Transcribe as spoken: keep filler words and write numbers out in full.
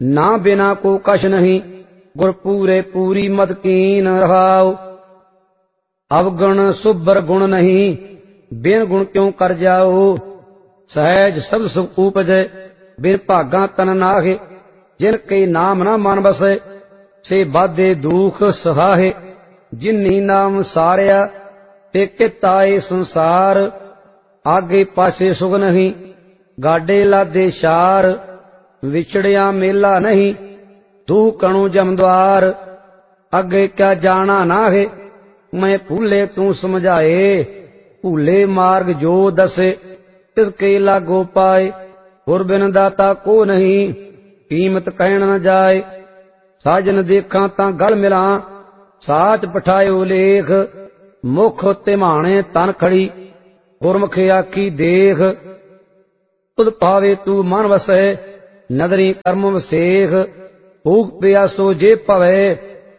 ना बिना को कछ नहीं, गुर पूरे पूरी मद कीन रहाओ। अवगुण सुब्बर गुण नहीं, बिन गुण क्यों कर जाओ। सहज सब सुख उपजै, बिन भागा तन नाहे। जिन के नाम ना मन बसे, से बाधे दुख सहाहे। जिन्नी नाम सारिया, ते किताए संसार। आगे पासे सुख नहीं, गाडे लादे शार। विछड़िया मेला नहीं, तू कणु जमद्वार। अगे क्या जाना नाहे, मैं भूले तू समझाए। भूले मार्ग जो दसे, तिसके लागो पाए। गुर बिन दाता को नहीं, कीमत कहण न जाए। साजन देखा तां गल मिला, साच पठायो लेख। मुख तिमाणे तन खड़ी, गुरमुखी आखी देख। तुद पावे तू मन वसै, नदरी कर्म वसेख। भूख प्यासो जे पवै,